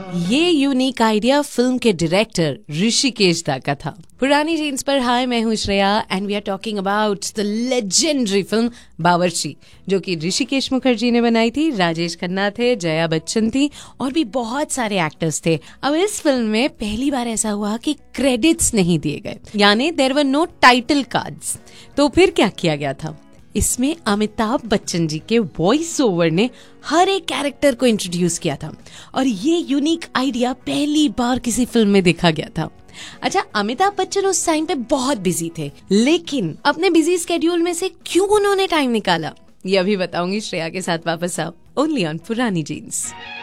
ये unique idea film के director Rishikesh दा का था। पुरानी जीन्स पर हाय, मैं हूँ Shreya and we are talking about the legendary film बावर्ची, जो कि ऋषिकेश मुखर्जी ने बनाई थी। राजेश खन्ना थे, जया बच्चन थी और भी बहुत सारे एक्टर्स थे। अब इस फिल्म में पहली बार ऐसा हुआ कि क्रेडिट्स नहीं दिए गए, यानी there were no title cards. तो फिर क्या किया गया था, इसमें अमिताभ बच्चन जी के वॉइस ओवर ने हर एक कैरेक्टर को इंट्रोड्यूस किया था और ये यूनिक आइडिया पहली बार किसी फिल्म में देखा गया था। अच्छा, अमिताभ बच्चन उस टाइम पे बहुत बिजी थे, लेकिन अपने बिजी स्केड्यूल में से क्यों उन्होंने टाइम निकाला, ये अभी बताऊंगी श्रेया के साथ। वापस आओ ओनली ऑन पुरानी जीन्स।